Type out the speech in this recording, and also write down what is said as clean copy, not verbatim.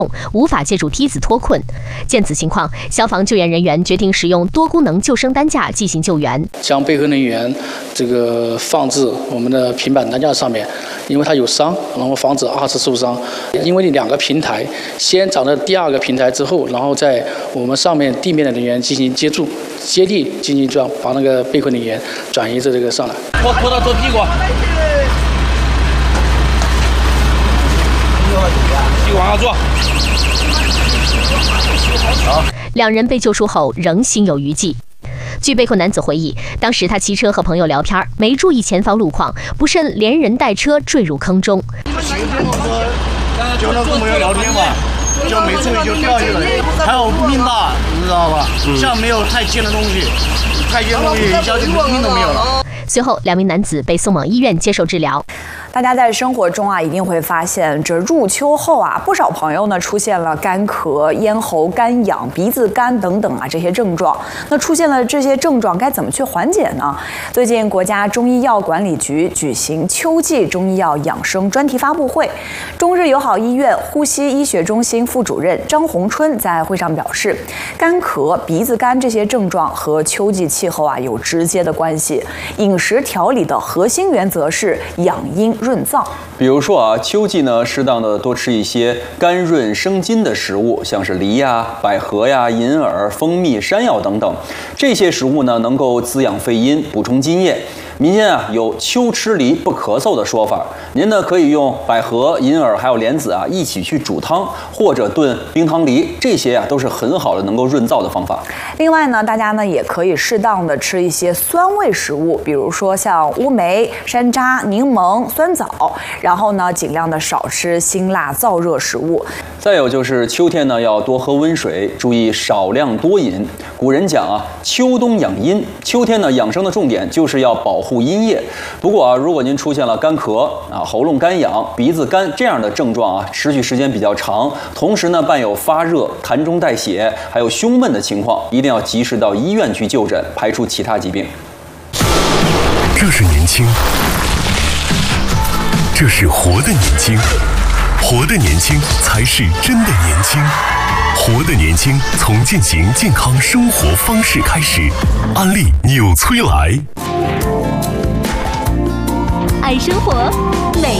无法借助梯子脱困。见此情况，消防救援人员决定使用多功能救生担架进行救援， 将被困人员放置我们的平板担架上面，因为他有伤，然后防止二次受伤。因为2个平台，先长到第2个平台之后，然后在我们上面地面的人员进行接地进行这样把那个被困人员转移这个上来。 拖到屁股。往上坐。 2人被救出后仍心有余悸。据被困男子回忆，当时他骑车和朋友聊天，没注意前方路况，不慎连人带车坠入坑中。 就那跟朋友聊天嘛，就没注意就掉下来，还好命大，你知道吧？像没有太轻的东西，太轻的东西一下就命都没有了。 随后，2名男子被送往医院接受治疗。 大家在生活中一定会发现，这入秋后不少朋友呢出现了干咳、咽喉干痒、鼻子干等等这些症状。那出现了这些症状，该怎么去缓解呢？最近，国家中医药管理局举行秋季中医药养生专题发布会，中日友好医院呼吸医学中心副主任张洪春在会上表示，干咳、鼻子干这些症状和秋季气候有直接的关系。饮食调理的核心原则是养阴润燥。 比如说秋季呢，适当的多吃一些甘润生津的食物，像是梨呀、百合呀、银耳、蜂蜜、山药等等。这些食物呢，能够滋养肺阴，补充津液。民间有秋吃梨不咳嗽的说法，您呢可以用百合、银耳还有莲子一起去煮汤，或者炖冰糖梨，这些都是很好的能够润燥的方法。 另外呢，大家呢也可以适当的吃一些酸味食物，比如说像乌梅、山楂、柠檬、酸枣，然后呢尽量的少吃辛辣燥热食物。 再有就是秋天呢要多喝温水，注意少量多饮。古人讲秋冬养阴，秋天呢养生的重点就是要保护阴液。不过如果您出现了干咳喉咙干痒、鼻子干这样的症状持续时间比较长，同时呢伴有发热、痰中带血，还有胸闷的情况，一定要及时到医院去就诊，排除其他疾病。 这是年轻，这是活的年轻，活的年轻才是真的年轻。活的年轻，从践行健康生活方式开始。安利纽崔莱， 爱生活，美